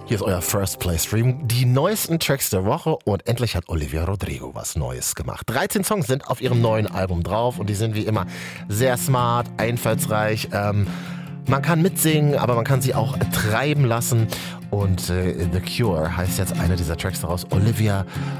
Hier ist euer First Play Stream, die neuesten Tracks der Woche und endlich hat Olivia Rodrigo was Neues gemacht. 13 Songs sind auf ihrem neuen Album drauf und die sind wie immer sehr smart, einfallsreich. Man kann mitsingen, aber man kann sie auch treiben lassen und The Cure heißt jetzt einer dieser Tracks daraus, Olivia